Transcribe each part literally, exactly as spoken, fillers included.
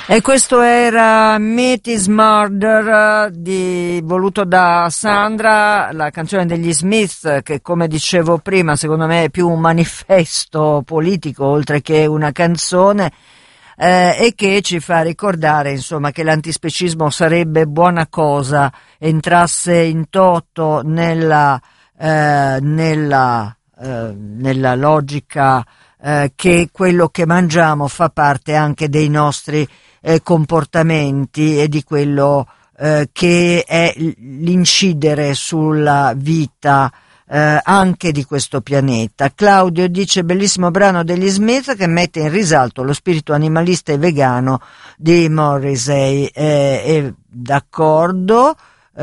E questo era Meat is Murder, di, voluto da Sandra, la canzone degli Smith, che come dicevo prima secondo me è più un manifesto politico oltre che una canzone, eh, e che ci fa ricordare insomma che l'antispecismo sarebbe buona cosa, entrasse in toto nella, eh, nella, eh, nella logica eh, che quello che mangiamo fa parte anche dei nostri Eh, comportamenti e di quello eh, che è l'incidere sulla vita eh, anche di questo pianeta. Claudio dice: bellissimo brano degli Smith che mette in risalto lo spirito animalista e vegano di Morrissey. Eh, eh, d'accordo.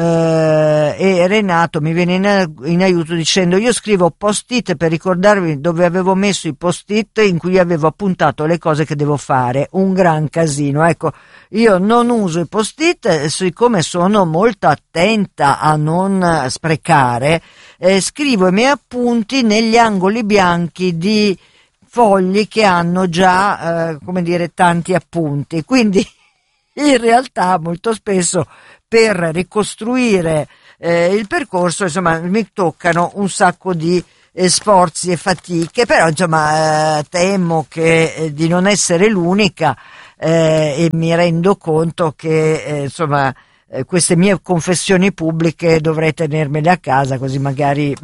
Uh, e Renato mi viene in, in aiuto dicendo: io scrivo post-it per ricordarvi dove avevo messo i post-it in cui avevo appuntato le cose che devo fare, un gran casino. Ecco, io non uso i post-it, siccome sono molto attenta a non sprecare, eh, scrivo i miei appunti negli angoli bianchi di fogli che hanno già eh, come dire tanti appunti, quindi in realtà molto spesso per ricostruire eh, il percorso insomma mi toccano un sacco di eh, sforzi e fatiche, però insomma eh, temo che eh, di non essere l'unica eh, e mi rendo conto che eh, insomma eh, queste mie confessioni pubbliche dovrei tenermele a casa, così magari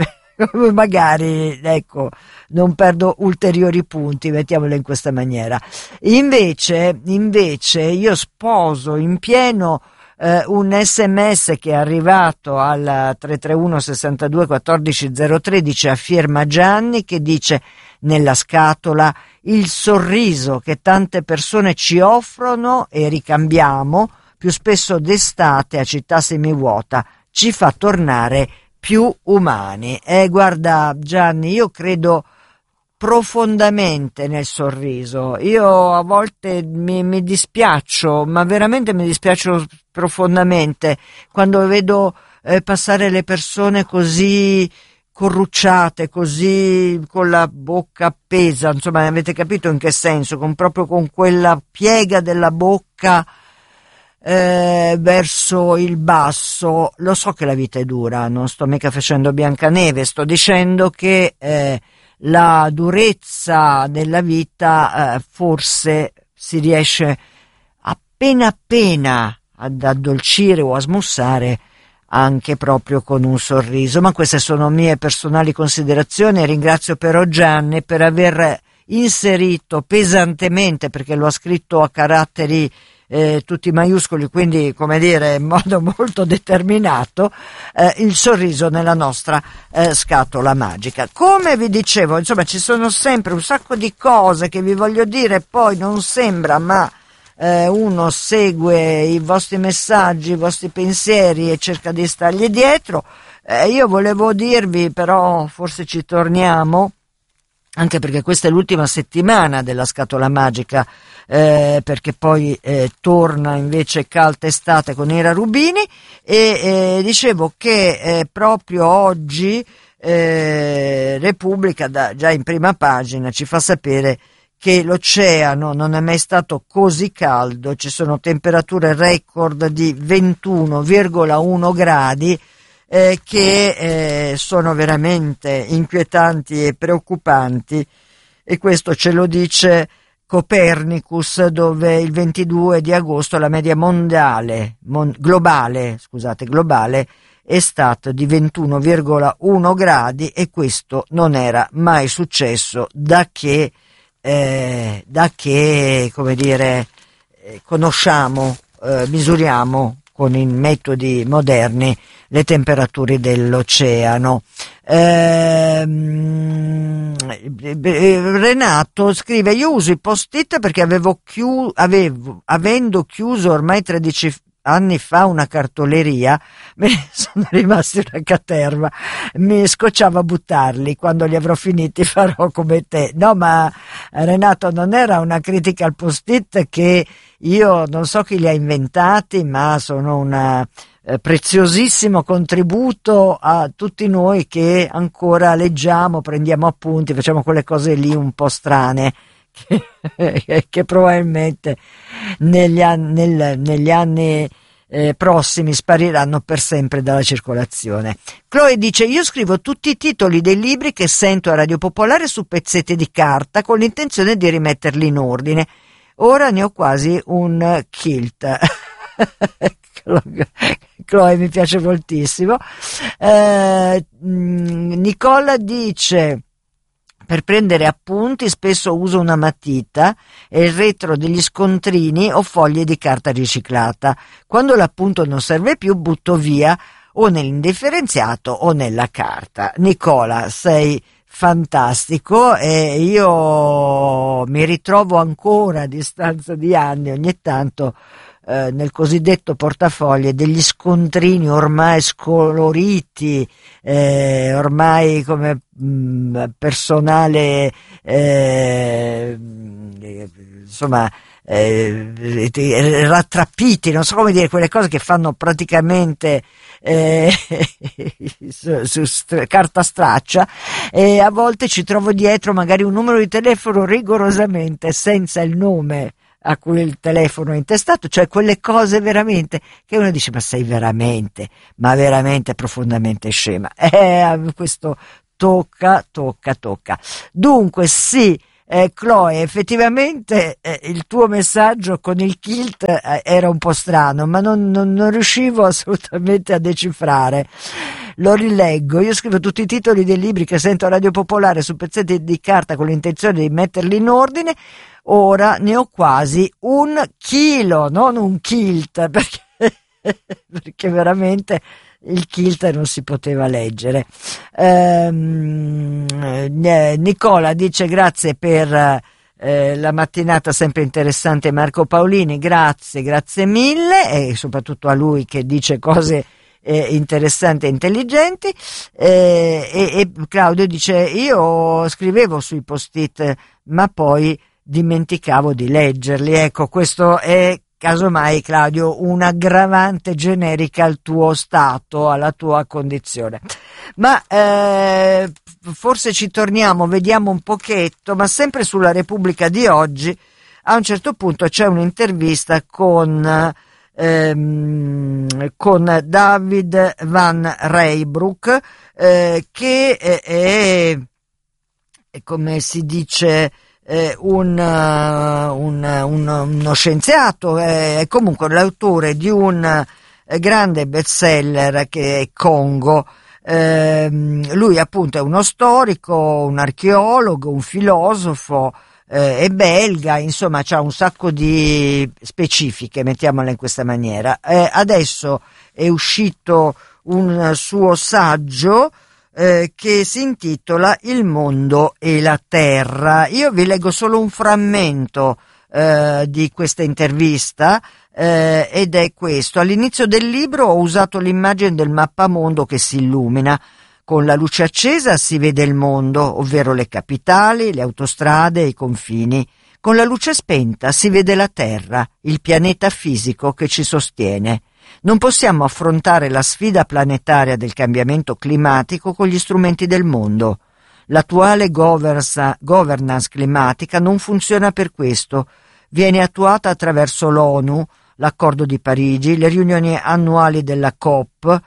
magari ecco non perdo ulteriori punti, mettiamolo in questa maniera. Invece invece io sposo in pieno eh, un sms che è arrivato al tre tre uno sessantadue quattordici zero tredici a firma Gianni, che dice: nella scatola il sorriso che tante persone ci offrono e ricambiamo più spesso d'estate a città semivuota ci fa tornare più umani. E guarda Gianni, io credo profondamente nel sorriso. Io a volte mi, mi dispiaccio, ma veramente mi dispiaccio profondamente quando vedo eh, passare le persone così corrucciate, così con la bocca appesa, insomma avete capito in che senso, con proprio con quella piega della bocca Eh, verso il basso. Lo so che la vita è dura, non sto mica facendo Biancaneve, sto dicendo che eh, la durezza della vita eh, forse si riesce appena appena ad addolcire o a smussare anche proprio con un sorriso. Ma queste sono mie personali considerazioni e ringrazio però Gianni per aver inserito pesantemente, perché lo ha scritto a caratteri Eh, tutti maiuscoli, quindi come dire in modo molto determinato, eh, il sorriso nella nostra eh, scatola magica. Come vi dicevo, insomma ci sono sempre un sacco di cose che vi voglio dire, poi non sembra, ma eh, uno segue i vostri messaggi, i vostri pensieri e cerca di stargli dietro. Eh, io volevo dirvi, però forse ci torniamo, anche perché questa è l'ultima settimana della scatola magica, eh, perché poi eh, torna invece calda estate con Ira Rubini, e eh, dicevo che eh, proprio oggi eh, Repubblica, da, già in prima pagina, ci fa sapere che l'oceano non è mai stato così caldo, ci sono temperature record di ventuno virgola uno gradi, Eh, che eh, sono veramente inquietanti e preoccupanti, e questo ce lo dice Copernicus, dove il ventidue di agosto la media mondiale, mon, globale, scusate, globale è stata di ventuno virgola uno gradi, e questo non era mai successo da che, eh, da che come dire, eh, conosciamo, eh, misuriamo con i metodi moderni le temperature dell'oceano. Ehm, Renato scrive: io uso i post-it perché avevo, chiu- avevo avendo chiuso ormai tredici anni fa una cartoleria, me ne sono rimasti una caterva, mi scocciava buttarli, quando li avrò finiti farò come te. No, ma Renato, non era una critica al post-it, che io non so chi li ha inventati, ma sono un eh, preziosissimo contributo a tutti noi che ancora leggiamo, prendiamo appunti, facciamo quelle cose lì un po' strane che, che probabilmente negli anni, nel, negli anni eh, prossimi spariranno per sempre dalla circolazione. Chloe dice: io scrivo tutti i titoli dei libri che sento a Radio Popolare su pezzetti di carta con l'intenzione di rimetterli in ordine. Ora ne ho quasi un kilt. Chloe mi piace moltissimo. eh, Nicola dice: per prendere appunti spesso uso una matita e il retro degli scontrini o foglie di carta riciclata. Quando l'appunto non serve più butto via o nell'indifferenziato o nella carta. Nicola, sei fantastico, e io mi ritrovo ancora a distanza di anni ogni tanto eh, nel cosiddetto portafogli degli scontrini ormai scoloriti, eh, ormai come mh, personale eh, insomma eh, rattrappiti, non so come dire, quelle cose che fanno praticamente eh, su, su st- carta straccia, e a volte ci trovo dietro magari un numero di telefono rigorosamente senza il nome a cui il telefono è intestato, cioè quelle cose veramente che uno dice: ma sei veramente, ma veramente profondamente scema. Eh, questo tocca, tocca, tocca. Dunque sì, Eh, Chloe, effettivamente eh, il tuo messaggio con il kilt eh, era un po' strano, ma non, non, non riuscivo assolutamente a decifrare. Lo rileggo: io scrivo tutti i titoli dei libri che sento a Radio Popolare su pezzetti di carta con l'intenzione di metterli in ordine. Ora ne ho quasi un chilo, non un kilt, perché, perché veramente il kilt non si poteva leggere. ehm, Nicola dice: grazie per eh, la mattinata sempre interessante, Marco Paolini. Grazie, grazie mille, e soprattutto a lui che dice cose eh, interessanti e intelligenti. eh, e, e Claudio dice: io scrivevo sui post-it ma poi dimenticavo di leggerli. Ecco, questo è casomai, Claudio, un'aggravante generica al tuo stato, alla tua condizione. Ma eh, forse ci torniamo, vediamo un pochetto, ma sempre sulla Repubblica di oggi. A un certo punto c'è un'intervista con ehm, con David Van Reybrouck, eh, che è, è, è, come si dice, Eh, un, uh, un, un, uno scienziato, è eh, comunque l'autore di un eh, grande bestseller che è Congo. Eh, lui appunto è uno storico, un archeologo, un filosofo, eh, è belga, insomma c'ha un sacco di specifiche, mettiamola in questa maniera. Eh, adesso è uscito un suo saggio Eh, che si intitola Il mondo e la terra. Io vi leggo solo un frammento eh, di questa intervista eh, ed è questo: all'inizio del libro ho usato l'immagine del mappamondo che si illumina. Con la luce accesa si vede il mondo, ovvero le capitali, le autostrade e i confini. Con la luce spenta si vede la terra, il pianeta fisico che ci sostiene. Non possiamo affrontare la sfida planetaria del cambiamento climatico con gli strumenti del mondo. L'attuale governance climatica non funziona per questo. Viene attuata attraverso l'ONU, l'Accordo di Parigi, le riunioni annuali della COP,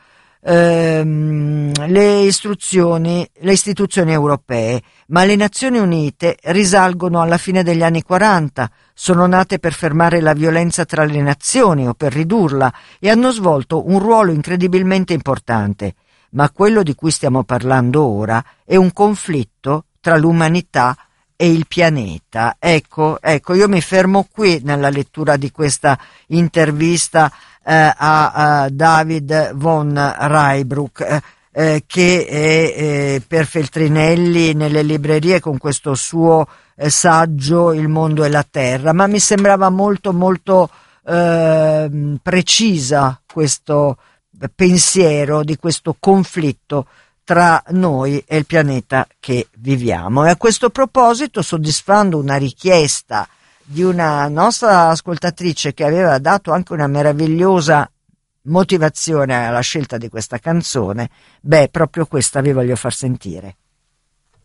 ehm, le, istruzioni, le istituzioni europee, ma le Nazioni Unite risalgono alla fine degli anni quaranta, sono nate per fermare la violenza tra le nazioni o per ridurla e hanno svolto un ruolo incredibilmente importante, ma quello di cui stiamo parlando ora è un conflitto tra l'umanità e il pianeta. Ecco, ecco, io mi fermo qui nella lettura di questa intervista eh, a, a David von Reybrouck, eh, eh, che è eh, per Feltrinelli nelle librerie con questo suo eh, saggio Il mondo e la terra, ma mi sembrava molto molto eh, precisa questo pensiero di questo conflitto tra noi e il pianeta che viviamo. E a questo proposito, soddisfando una richiesta di una nostra ascoltatrice che aveva dato anche una meravigliosa motivazione alla scelta di questa canzone, beh, proprio questa vi voglio far sentire.